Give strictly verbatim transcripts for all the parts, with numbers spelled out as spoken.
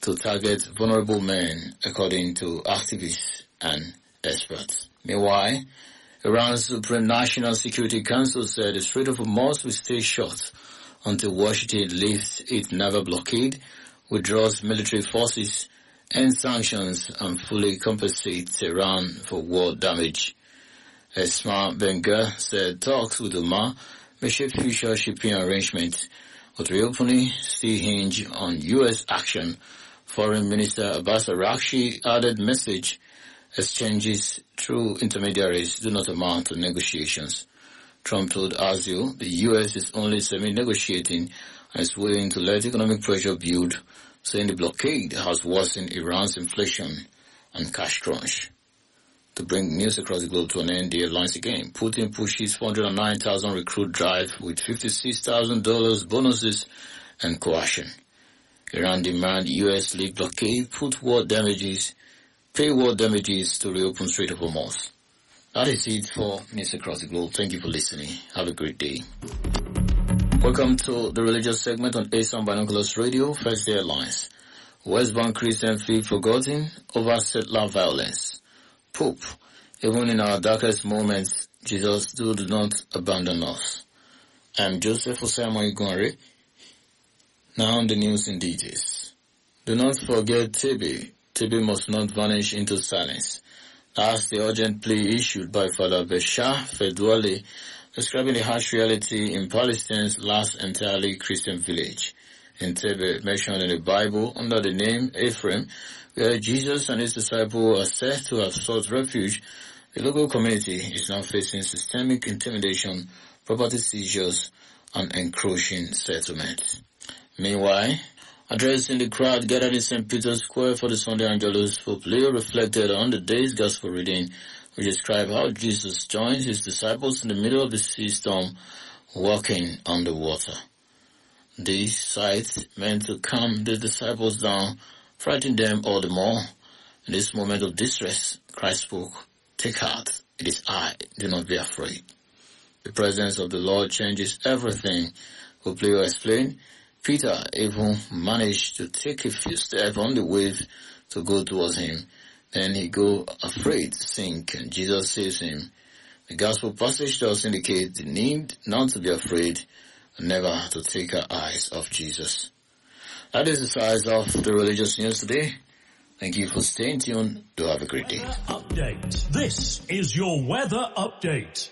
to target vulnerable men, according to activists and experts. Meanwhile, Iran's Supreme National Security Council said the Strait of Hormuz will stay shut until Washington lifts its naval blockade, withdraws military forces, ends sanctions, and fully compensates Iran for war damage. Esma Benga said talks with Oman may shape future shipping arrangements, but reopening still hinge on U S action. Foreign Minister Abbas Araghchi added message exchanges through intermediaries do not amount to negotiations. Trump told Azio the U S is only semi-negotiating and is willing to let economic pressure build, saying the blockade has worsened Iran's inflation and cash crunch. To bring news across the globe to an end, the headlines again. Putin pushes four hundred nine thousand recruit drive with fifty-six thousand dollars bonuses and coercion. Iran demand U S lift blockade, put war damages, pay war damages to reopen Strait of Hormuz. That is it for news across the globe. Thank you for listening. Have a great day. Welcome to the religious segment on A S A M Binoculars Radio. First headlines. West Bank Christian feel forgotten over settler violence. Pope, even in our darkest moments, Jesus do not abandon us. I'm Joseph Osama Igwanre. Now on the news in details. Do not forget T B. T B must not vanish into silence. That's the urgent plea issued by Father Bashar Fedwale, describing the harsh reality in Palestine's last entirely Christian village in Tebe, mentioned in the Bible under the name Ephraim, where Jesus and his disciples are said to have sought refuge. The local community is now facing systemic intimidation, property seizures, and encroaching settlements. Meanwhile, addressing the crowd gathered in Saint Peter's Square for the Sunday Angelus, Pope Leo reflected on the day's gospel reading, which described how Jesus joined his disciples in the middle of the sea storm, walking on the water. These sights meant to calm the disciples down, frighten them all the more. In this moment of distress, Christ spoke, "Take heart, it is I, do not be afraid." The presence of the Lord changes everything. Pope Leo explained, Peter even managed to take a few steps on the wave to go towards him. Then he go afraid to sink, and Jesus saves him. The gospel passage does indicate the need not to be afraid and never to take our eyes off Jesus. That is the size of the religious news today. Thank you for staying tuned. Do have a great day. Weather update. This is your weather update.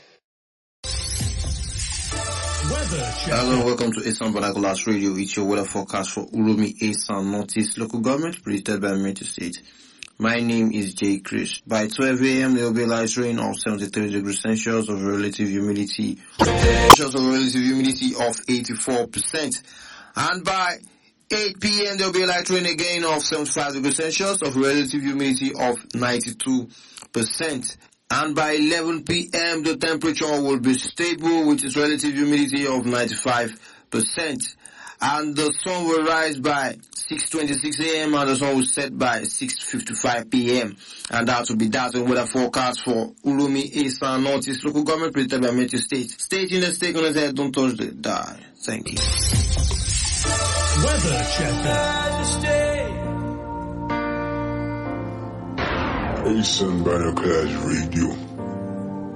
Weather check. Hello and welcome to A S A M Binoculars Radio. It's your weather forecast for Uromi, A S A M Northeast Local Government, predicted by Metro State. My name is Jay Chris. By twelve a.m. there will be light rain of seventy-three degrees Celsius of relative humidity, Celsius of relative humidity of eighty-four percent. And by eight p.m. there will be a light rain again of seventy-five degrees Celsius of relative humidity of ninety-two percent. And by eleven p.m. the temperature will be stable with its relative humidity of ninety-five percent. And the sun will rise by six twenty-six a.m. and the sun will set by six fifty-five p.m. And that will be that in weather forecast for Uromi, A S A M Northeast Local Government, predicted by Metro State. Stay tuned and stay connected. Don't touch the dial. Thank you. Weather checker. A S A M Binoculars Radio.